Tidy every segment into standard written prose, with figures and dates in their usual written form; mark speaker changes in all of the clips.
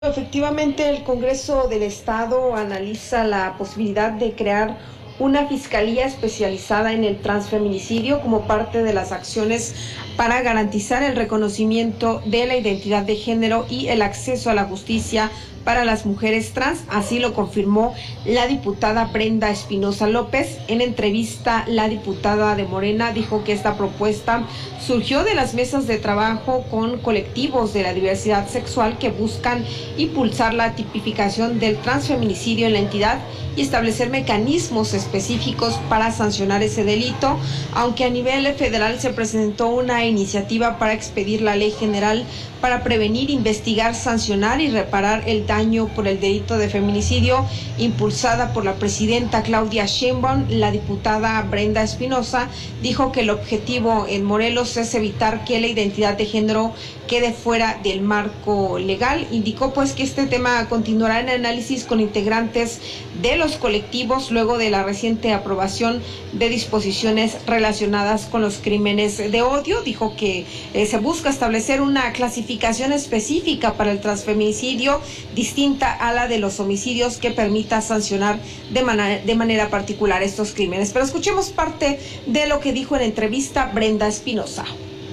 Speaker 1: Efectivamente, el Congreso del Estado analiza la posibilidad de crear una fiscalía especializada en el transfeminicidio como parte de las acciones para garantizar el reconocimiento de la identidad de género y el acceso a la justicia para las mujeres trans. Así lo confirmó la diputada Brenda Espinosa López. En entrevista, la diputada de Morena dijo que esta propuesta surgió de las mesas de trabajo con colectivos de la diversidad sexual que buscan impulsar la tipificación del transfeminicidio en la entidad y establecer mecanismos específicos para sancionar ese delito, aunque a nivel federal se presentó una iniciativa para expedir la Ley General para prevenir, investigar, sancionar y reparar el daño por el delito de feminicidio, impulsada por la presidenta Claudia Sheinbaum. La diputada Brenda Espinosa dijo que el objetivo en Morelos es evitar que la identidad de género quede fuera del marco legal. Indicó pues que este tema continuará en análisis con integrantes de los colectivos luego de la reciente aprobación de disposiciones relacionadas con los crímenes de odio. Dijo que se busca establecer una clasificación específica para el transfeminicidio distinta a la de los homicidios que permita sancionar de manera particular estos crímenes. Pero escuchemos parte de lo que dijo en entrevista Brenda Espinosa.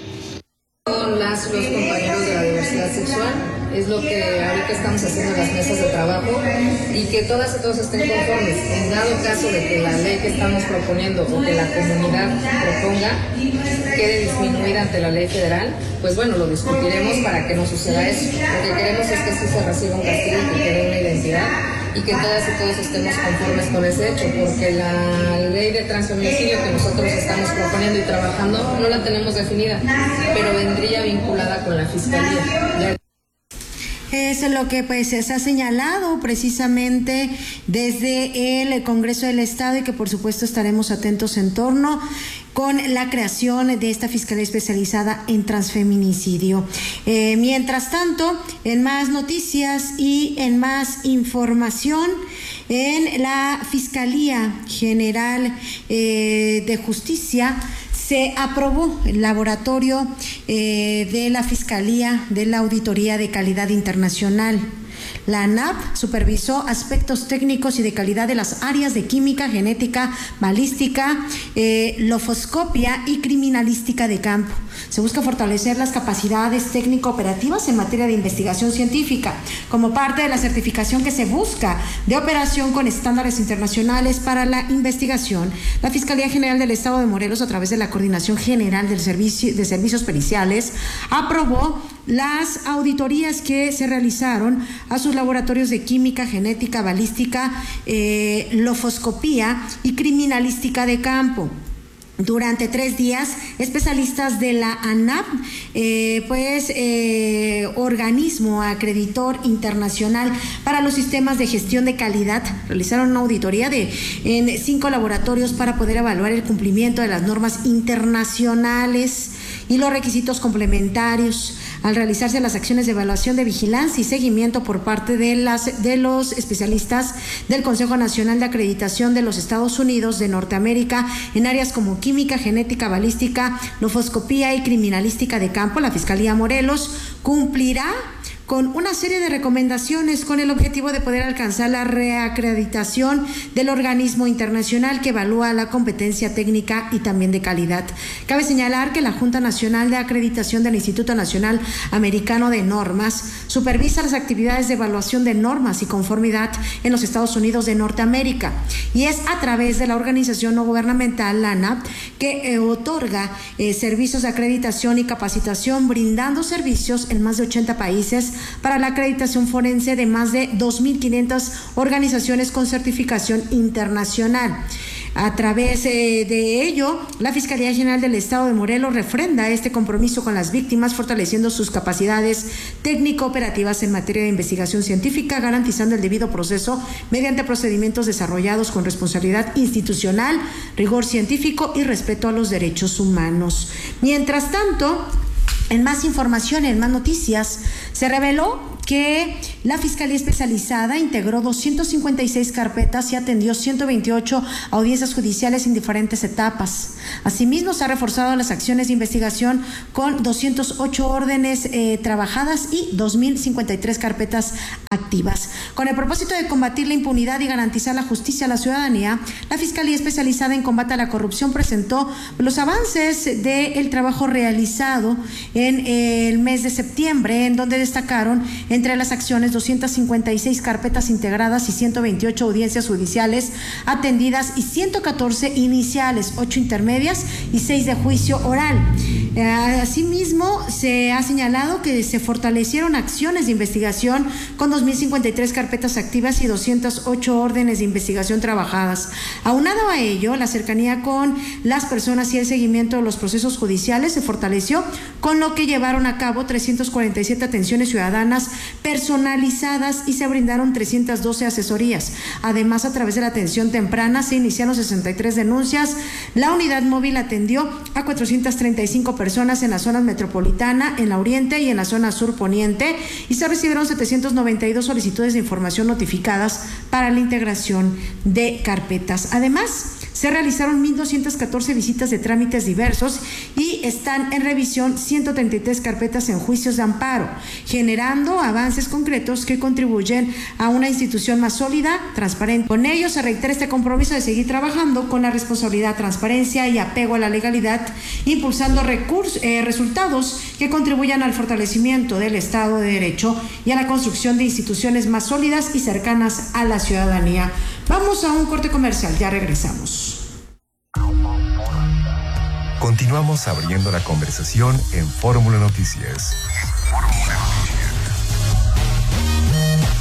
Speaker 2: Los compañeros de la diversidad sexual es lo que ahorita estamos haciendo en las mesas de trabajo, y que todas y todos estén conformes. En dado caso de que la ley que estamos proponiendo o que la comunidad proponga quede disminuida ante la ley federal, pues bueno, lo discutiremos para que no suceda eso. Lo que queremos es que sí se reciba un castigo y que quede una identidad, y que todas y todos estemos conformes con ese hecho, porque la ley de transfeminicidio que nosotros estamos proponiendo y trabajando no la tenemos definida, pero vendría vinculada con la fiscalía.
Speaker 3: Es lo que pues se ha señalado precisamente desde el Congreso del Estado, y que por supuesto estaremos atentos en torno con la creación de esta fiscalía especializada en transfeminicidio. Mientras tanto, en más noticias y en más información, en la Fiscalía General de Justicia se aprobó el laboratorio de la Fiscalía de la Auditoría de Calidad Internacional. La ANAP supervisó aspectos técnicos y de calidad de las áreas de química, genética, balística, lofoscopia y criminalística de campo. Se busca fortalecer las capacidades técnico-operativas en materia de investigación científica, como parte de la certificación que se busca de operación con estándares internacionales para la investigación. La Fiscalía General del Estado de Morelos, a través de la Coordinación General de Servicios Periciales, aprobó las auditorías que se realizaron a sus laboratorios de química, genética, balística, lofoscopía y criminalística de campo. Durante 3 días, especialistas de la ANAP, organismo acreditor internacional para los sistemas de gestión de calidad, realizaron una auditoría en 5 laboratorios para poder evaluar el cumplimiento de las normas internacionales y los requisitos complementarios. Al realizarse las acciones de evaluación, de vigilancia y seguimiento por parte de los especialistas del Consejo Nacional de Acreditación de los Estados Unidos de Norteamérica en áreas como química, genética, balística, lofoscopía y criminalística de campo, la Fiscalía Morelos cumplirá con una serie de recomendaciones con el objetivo de poder alcanzar la reacreditación del organismo internacional que evalúa la competencia técnica y también de calidad. Cabe señalar que la Junta Nacional de Acreditación del Instituto Nacional Americano de Normas supervisa las actividades de evaluación de normas y conformidad en los Estados Unidos de Norteamérica, y es a través de la organización no gubernamental, la ANAP, que otorga servicios de acreditación y capacitación, brindando servicios en más de 80 países para la acreditación forense de más de 2.500 organizaciones con certificación internacional. A través de ello, la Fiscalía General del Estado de Morelos refrenda este compromiso con las víctimas, fortaleciendo sus capacidades técnico-operativas en materia de investigación científica, garantizando el debido proceso mediante procedimientos desarrollados con responsabilidad institucional, rigor científico y respeto a los derechos humanos. Mientras tanto, en más información, en más noticias, se reveló que La Fiscalía Especializada integró 256 carpetas y atendió 128 audiencias judiciales en diferentes etapas. Asimismo, se ha reforzado las acciones de investigación con 208 órdenes trabajadas y 2.053 carpetas activas. Con el propósito de combatir la impunidad y garantizar la justicia a la ciudadanía, la Fiscalía Especializada en Combate a la Corrupción presentó los avances del trabajo realizado en el mes de septiembre, en donde destacaron entre las acciones 256 carpetas integradas y 128 audiencias judiciales atendidas y 114 iniciales, 8 intermedias y 6 de juicio oral. Asimismo, se ha señalado que se fortalecieron acciones de investigación con 2.053 carpetas activas y 208 órdenes de investigación trabajadas. Aunado a ello, la cercanía con las personas y el seguimiento de los procesos judiciales se fortaleció, con lo que llevaron a cabo 347 atenciones ciudadanas personalizadas y se brindaron 312 asesorías. Además, a través de la atención temprana se iniciaron 63 denuncias. La unidad móvil atendió a 435 personas en la zona metropolitana, en la oriente y en la zona sur poniente, y se recibieron 792 solicitudes de información notificadas para la integración de carpetas. Además, se realizaron 1.214 visitas de trámites diversos y están en revisión 133 carpetas en juicios de amparo, generando avances concretos que contribuyen a una institución más sólida, transparente. Con ello se reitera este compromiso de seguir trabajando con la responsabilidad, transparencia y apego a la legalidad, impulsando resultados que contribuyan al fortalecimiento del Estado de Derecho y a la construcción de instituciones más sólidas y cercanas a la ciudadanía. Vamos a un corte comercial, ya regresamos.
Speaker 4: Continuamos abriendo la conversación en Fórmula Noticias.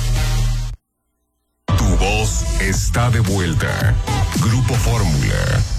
Speaker 4: Tu voz está de vuelta. Grupo Fórmula.